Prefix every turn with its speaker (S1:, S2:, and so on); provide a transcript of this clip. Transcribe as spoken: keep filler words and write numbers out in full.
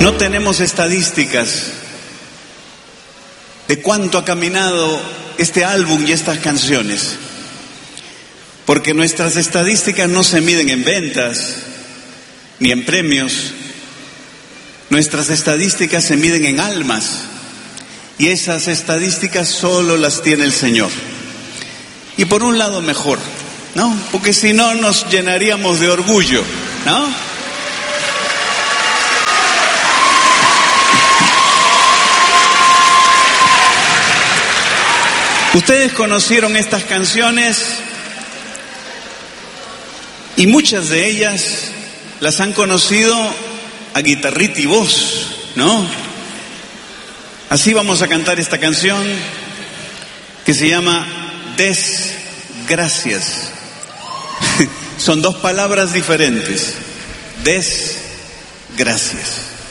S1: No tenemos estadísticas de cuánto ha caminado este álbum y estas canciones, porque nuestras estadísticas no se miden en ventas ni en premios. Nuestras estadísticas se miden en almas, y esas estadísticas solo las tiene el Señor. Y por un lado mejor, ¿no? Porque si no nos llenaríamos de orgullo, ¿no? Ustedes conocieron estas canciones y muchas de ellas las han conocido a guitarrita y voz, ¿no? Así vamos a cantar esta canción que se llama Des Gracias. Son dos palabras diferentes. Des Gracias.